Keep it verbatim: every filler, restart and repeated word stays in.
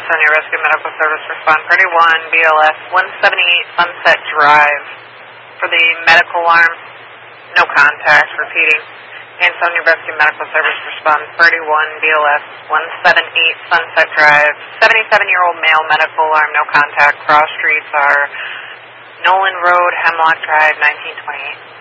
Ansonia Rescue Medical Service respond thirty-one B L S one seventy-eight Sunset Drive. For the medical alarm, no contact. Repeating. Ansonia Rescue Medical Service respond thirty-one B L S one seventy-eight Sunset Drive. seventy-seven-year-old male medical alarm, no contact. Cross streets are Nolan Road, Hemlock Drive, nineteen twenty-eight.